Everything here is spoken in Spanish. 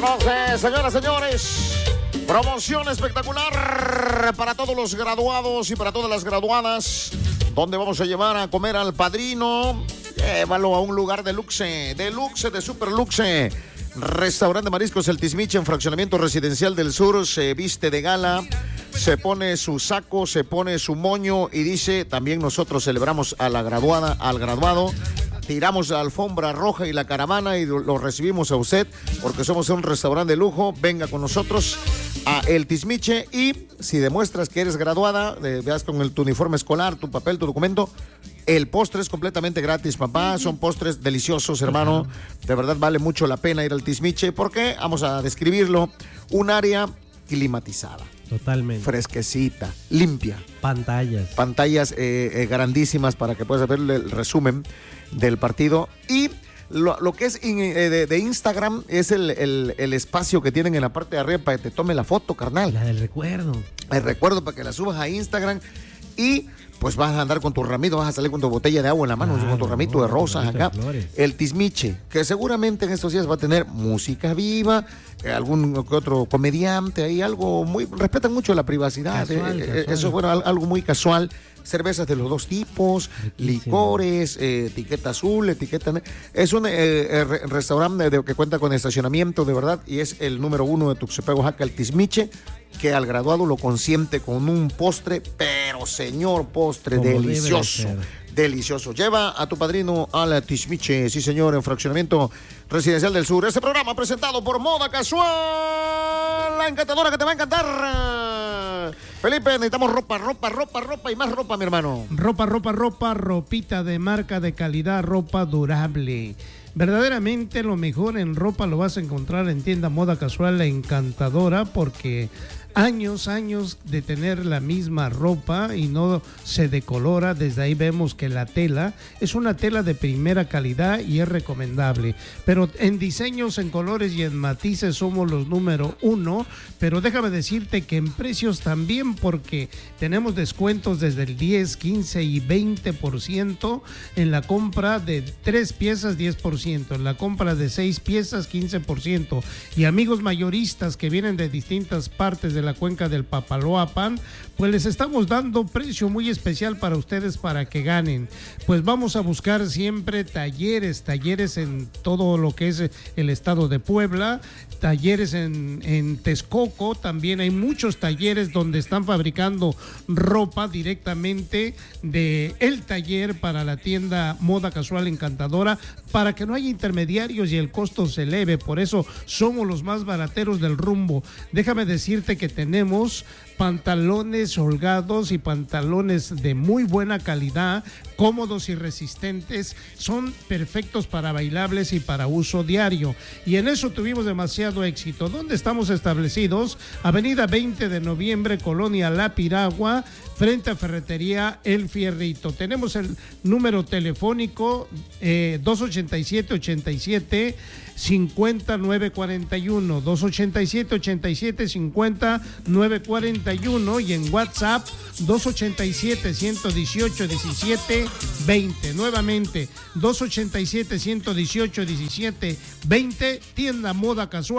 Vámonos, señoras, señores. Promoción espectacular para todos los graduados y para todas las graduadas. Donde vamos a llevar a comer al padrino. Llévalo a un lugar de luxe, de super luxe. Restaurante Mariscos El Tizmiche en Fraccionamiento Residencial del Sur. Se viste de gala, se pone su saco, se pone su moño y dice, también nosotros celebramos a la graduada, al graduado. Tiramos la alfombra roja y la caravana y lo recibimos a usted porque somos un restaurante de lujo. Venga con nosotros a El Tizmiche y si demuestras que eres graduada, veas con tu uniforme escolar, tu papel, tu documento, el postre es completamente gratis, papá. Son postres deliciosos, hermano. De verdad vale mucho la pena ir al Tizmiche porque, vamos a describirlo, un área climatizada. Totalmente. Fresquecita, limpia. Pantallas grandísimas para que puedas ver el resumen del partido. Y lo que es de Instagram es el espacio que tienen en la parte de arriba para que te tome la foto, carnal. La del recuerdo. El recuerdo para que la subas a Instagram y pues vas a andar con tu ramito, vas a salir con tu botella de agua en la mano, con tu ramito de rosas acá. El Tizmiche, que seguramente en estos días va a tener música viva, algún que otro comediante, ahí algo muy, respetan mucho la privacidad, casual. Eso es bueno, algo muy casual. Cervezas de los dos tipos, licores, etiqueta azul, etiqueta negra. Es un restaurante que cuenta con estacionamiento, de verdad, y es el número 1 de Tuxtepec, Oaxaca, el Tizmiche, que al graduado lo consiente con un postre, pero señor, postre como delicioso. Delicioso. Lleva a tu padrino al Tizmiche, sí señor, en Fraccionamiento Residencial del Sur. Este programa presentado por Moda Casual, la encantadora que te va a encantar. Felipe, necesitamos ropa y más ropa, mi hermano. Ropita de marca, de calidad, ropa durable. Verdaderamente lo mejor en ropa lo vas a encontrar en tienda Moda Casual, la encantadora, porque años de tener la misma ropa y no se decolora. Desde ahí vemos que la tela es una tela de primera calidad y es recomendable. Pero en diseños, en colores y en matices somos los número 1. Pero déjame decirte que en precios también, porque tenemos descuentos desde el 10, 15 y 20% en la compra de 3 piezas, 10%, en la compra de 6 piezas, 15%. Y amigos mayoristas que vienen de distintas partes de la cuenca del Papaloapan, pues les estamos dando precio muy especial para ustedes para que ganen. Pues vamos a buscar siempre talleres en todo lo que es el estado de Puebla, talleres en Texcoco, también hay muchos talleres donde están fabricando ropa directamente de el taller para la tienda Moda Casual Encantadora, para que no haya intermediarios y el costo se eleve. Por eso somos los más barateros del rumbo. Déjame decirte que tenemos pantalones holgados y pantalones de muy buena calidad, cómodos y resistentes, son perfectos para bailables y para uso diario, y en eso tuvimos demasiado éxito. ¿Dónde estamos establecidos? Avenida 20 de noviembre, Colonia La Piragua, frente a Ferretería El Fierrito. Tenemos el número telefónico 287-87 5941, 287-87-50-941, y en WhatsApp 287-118-17-20. Nuevamente 287-118-17-20, tienda Moda Casual.